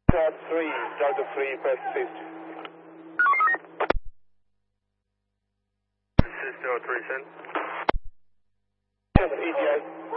Delta 3, Delta 3, press 50. This is Delta 3, send. Yes, ETA.